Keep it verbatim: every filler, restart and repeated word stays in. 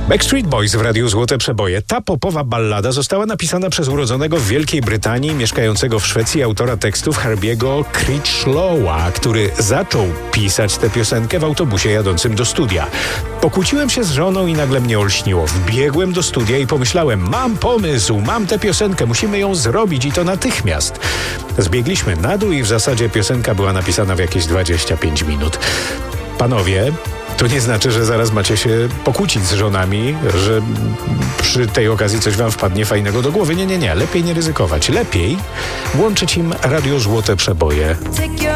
Backstreet Boys w Radiu Złote Przeboje. Ta popowa ballada została napisana przez urodzonego w Wielkiej Brytanii, mieszkającego w Szwecji autora tekstów Herbiego Critchlowa, który zaczął pisać tę piosenkę w autobusie jadącym do studia. Pokłóciłem się z żoną i nagle mnie olśniło. Wbiegłem do studia i pomyślałem, mam pomysł, mam tę piosenkę, musimy ją zrobić i to natychmiast. Zbiegliśmy na dół i w zasadzie piosenka była napisana w jakieś dwadzieścia pięć minut. Panowie, to nie znaczy, że zaraz macie się pokłócić z żonami, że przy tej okazji coś wam wpadnie fajnego do głowy. Nie, nie, nie. Lepiej nie ryzykować. Lepiej włączyć im Radio Złote Przeboje.